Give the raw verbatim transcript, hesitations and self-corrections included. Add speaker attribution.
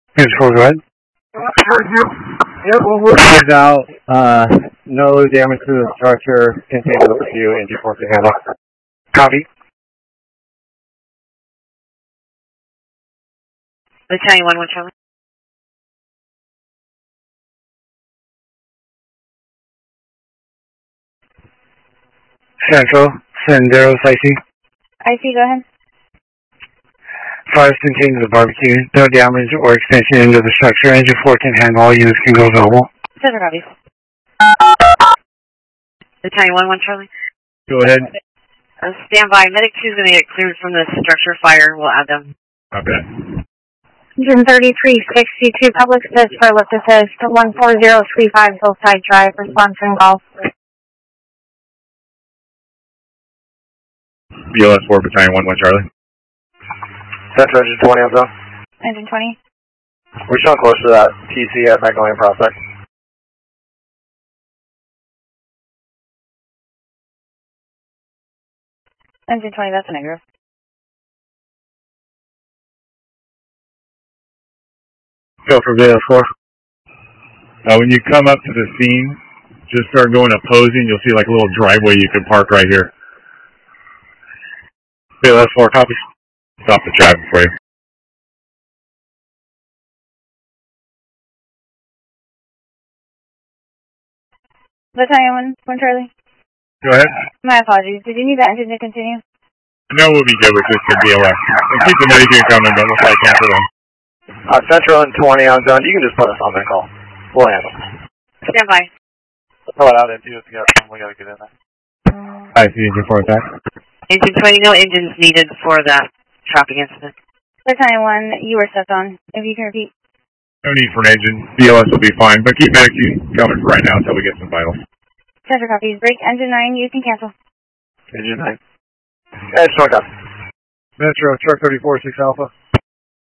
Speaker 1: Engine four, go ahead. Yep, we'll work out. Uh, no damage to the structure. Continue to review. Engine four to handle. Copy.
Speaker 2: Battalion one one Charlie.
Speaker 1: Central, Senderos, I C.
Speaker 3: I C, go ahead.
Speaker 1: Fires contained to the barbecue. No damage or extension into the structure. Engine four can handle. All units can go available.
Speaker 2: Center copies. Battalion one one Charlie.
Speaker 1: Go ahead.
Speaker 2: Uh, stand by. Medic two is going to get cleared from the structure fire. We'll add them.
Speaker 1: Okay.
Speaker 3: Engine thirty-three sixty-two, public assist for lift assist, one four zero three five, Hillside Drive, response and call.
Speaker 4: B L S four, Battalion one one Charlie.
Speaker 5: Central Engine twenty on zone.
Speaker 3: Engine twenty.
Speaker 5: We're showing close to that T C at Magnolia Prospect.
Speaker 3: Engine twenty, that's a negative.
Speaker 1: Go for B L S four.
Speaker 4: Uh, when you come up to the scene, just start going opposing. You'll see like a little driveway you can park right here.
Speaker 1: B L S four, copies.
Speaker 4: Stop the traffic for you.
Speaker 3: Battalion one, one Charlie.
Speaker 4: Go ahead.
Speaker 3: My apologies. Did you need that engine to continue?
Speaker 4: No, we'll be good with just the B L S. And keep the Medicaid coming, but we'll try to cancel them.
Speaker 5: Uh, Central and twenty on zone. You can just put us on that call. We'll handle.
Speaker 2: Stand by.
Speaker 5: Throw it out and do it together. We got to get in there.
Speaker 1: I see engine four attack.
Speaker 2: Engine twenty, no engines needed for that traffic incident.
Speaker 3: Battalion one, you were stepped on. If you can repeat.
Speaker 4: No need for an engine. B L S will be fine, but keep Medicaid coming right now until we get some vitals.
Speaker 3: Center copies. Break engine nine, you can cancel.
Speaker 5: Engine nine. Edge twenty.
Speaker 1: Metro, truck thirty-four, six Alpha.